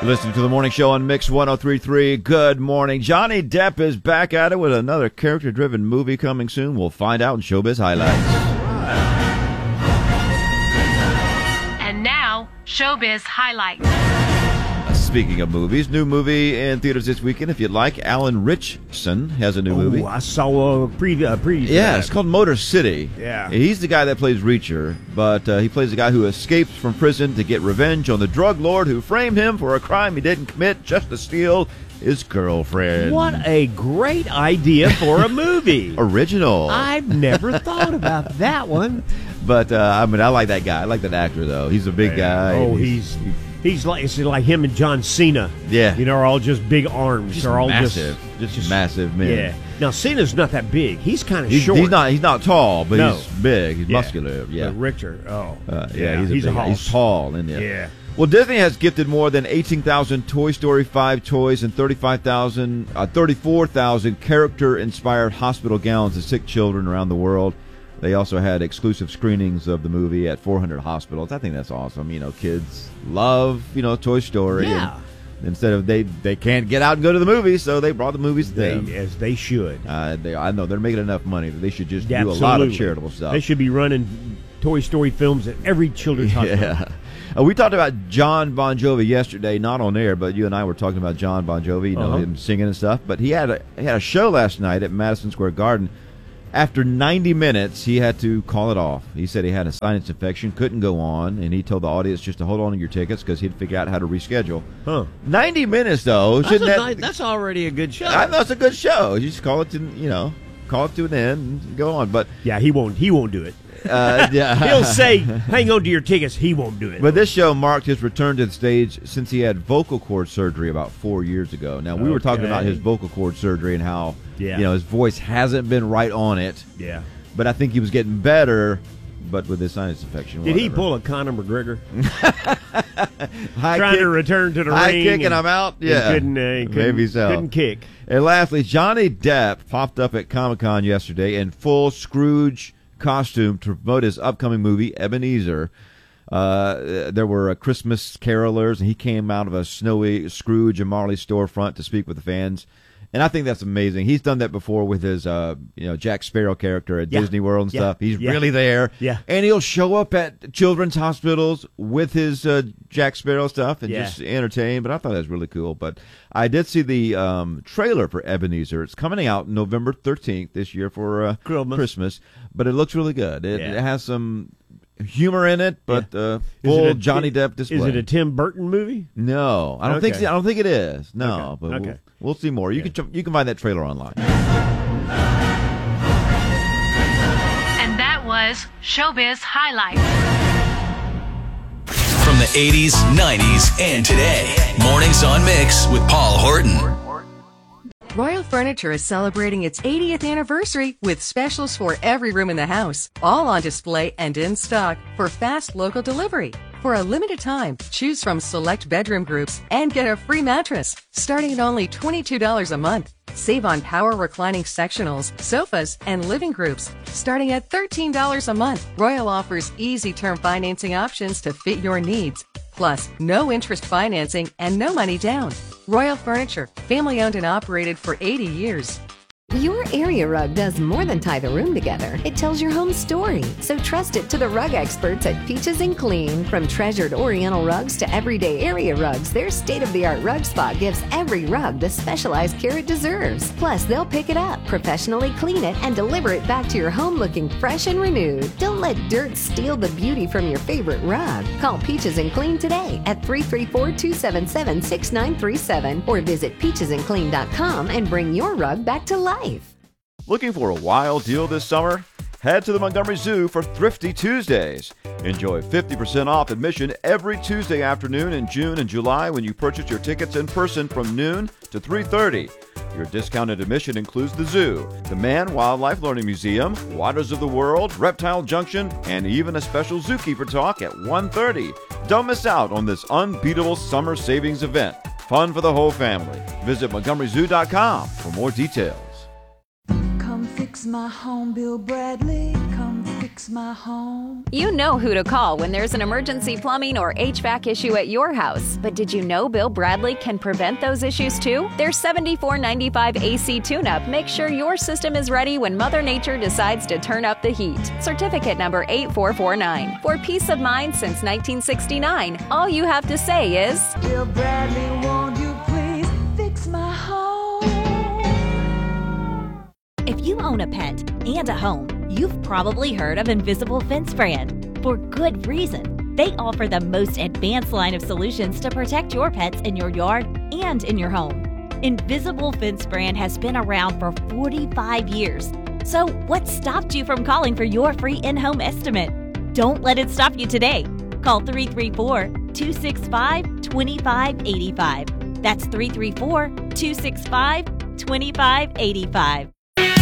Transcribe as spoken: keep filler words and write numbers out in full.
Listening to the morning show on Mix one oh three point three. Good morning. Johnny Depp is back at it with another character-driven movie coming soon. We'll find out in Showbiz Highlights. And now, Showbiz Highlights. Speaking of movies, new movie in theaters this weekend. If you'd like, Alan Ritchson has a new oh, movie. I saw a pre- uh, preview. Yeah, it's called Motor City. Yeah. He's the guy that plays Reacher, but uh, he plays the guy who escapes from prison to get revenge on the drug lord who framed him for a crime he didn't commit just to steal his girlfriend. What a great idea for a movie. Original. I've never thought about that one. But, uh, I mean, I like that guy. I like that actor, though. He's a big guy. Oh, he's... he's He's like it's like him and John Cena. Yeah, you know, are all just big arms. Just They're all massive, just, just, just massive men. Yeah. Now Cena's not that big. He's kind of he's, short. He's not. He's not tall, but no. he's big. He's yeah. muscular. Yeah. But Richard. Oh. Uh, yeah, yeah. He's, He's a, a, big, a He's tall, isn't he? Yeah. Well, Disney has gifted more than eighteen thousand Toy Story five toys and thirty-five thousand, uh, thirty-four thousand character-inspired hospital gowns to sick children around the world. They also had exclusive screenings of the movie at four hundred hospitals. I think that's awesome. You know, kids love, you know, Toy Story. Yeah. And instead of they, they can't get out and go to the movies, so they brought the movies to they, them. As they should. Uh, they, I know they're making enough money that they should just yeah, do absolutely. a lot of charitable stuff. They should be running Toy Story films at every children's hospital. Yeah. Uh, we talked about John Bon Jovi yesterday, not on air, but you and I were talking about John Bon Jovi, you know, uh-huh. him singing and stuff. But he had a he had a show last night at Madison Square Garden. After ninety minutes, he had to call it off. He said he had a sinus infection, couldn't go on, and he told the audience just to hold on to your tickets because he'd figure out how to reschedule. Huh. ninety minutes, though. That's, Shouldn't a that, nice, that's already a good show. I know it's a good show. You just call it to, you know, call it to an end and go on. But yeah, he won't. He won't do it. Uh, yeah. He'll say, "Hang on to your tickets." He won't do it. But this show marked his return to the stage since he had vocal cord surgery about four years ago. Now, we okay. were talking about his vocal cord surgery and how yeah. you know his voice hasn't been right on it. Yeah. But I think he was getting better, but with his sinus infection. Did whatever. he pull a Conor McGregor? High Trying kick, to return to the high ring. kick and I'm out? Yeah. Couldn't, uh, couldn't, Maybe so. Couldn't kick. And lastly, Johnny Depp popped up at Comic-Con yesterday in full Scrooge costume to promote his upcoming movie, Ebenezer. Uh, there were uh, Christmas carolers, and he came out of a snowy Scrooge and Marley storefront to speak with the fans. And I think that's amazing. He's done that before with his, uh, you know, Jack Sparrow character at yeah. Disney World and yeah. stuff. He's yeah. really there. Yeah. And he'll show up at children's hospitals with his uh, Jack Sparrow stuff and yeah. just entertain. But I thought that was really cool. But I did see the um, trailer for Ebenezer. It's coming out November thirteenth this year for uh, Christmas. Christmas. But it looks really good. It, yeah. it has some humor in it, but yeah. uh, full a, Johnny Depp display. Is it a Tim Burton movie? No, I don't okay. think. So. I don't think it is. No, okay. but okay. We'll, we'll see more. You yeah. can you can find that trailer online. And that was Showbiz Highlights. From the eighties, nineties, and today, Mornings on Mix with Paul Horton. Royal Furniture is celebrating its eightieth anniversary with specials for every room in the house, all on display and in stock for fast local delivery. For a limited time, choose from select bedroom groups and get a free mattress, starting at only twenty-two dollars a month. Save on power reclining sectionals, sofas, and living groups, starting at thirteen dollars a month. Royal offers easy term financing options to fit your needs. Plus, no interest financing and no money down. Royal Furniture, family owned and operated for eighty years. Your area rug does more than tie the room together. It tells your home story. So trust it to the rug experts at Peaches and Clean. From treasured Oriental rugs to everyday area rugs, their state-of-the-art rug spot gives every rug the specialized care it deserves. Plus, they'll pick it up, professionally clean it, and deliver it back to your home looking fresh and renewed. Don't let dirt steal the beauty from your favorite rug. Call Peaches and Clean today at three three four, two seven seven, six nine three seven or visit peaches and clean dot com and bring your rug back to life. Looking for a wild deal this summer? Head to the Montgomery Zoo for Thrifty Tuesdays. Enjoy fifty percent off admission every Tuesday afternoon in June and July when you purchase your tickets in person from noon to three thirty. Your discounted admission includes the zoo, the Man Wildlife Learning Museum, Waters of the World, Reptile Junction, and even a special zookeeper talk at one thirty. Don't miss out on this unbeatable summer savings event. Fun for the whole family. Visit Montgomery Zoo dot com for more details. Come fix my home, Bill Bradley. Come fix fix my home. You know who to call when there's an emergency plumbing or H V A C issue at your house. But did you know Bill Bradley can prevent those issues too? Their seventy-four ninety-five A C tune-up makes sure your system is ready when Mother Nature decides to turn up the heat. Certificate number eight four four nine. For peace of mind since nineteen sixty-nine, all you have to say is, Bill Bradley, won't you please fix my home? If you own a pet and a home, you've probably heard of Invisible Fence Brand. For good reason. They offer the most advanced line of solutions to protect your pets in your yard and in your home. Invisible Fence Brand has been around for forty-five years. So what stopped you from calling for your free in-home estimate? Don't let it stop you today. Call three three four, two six five, two five eight five. That's three three four, two six five, two five eight five.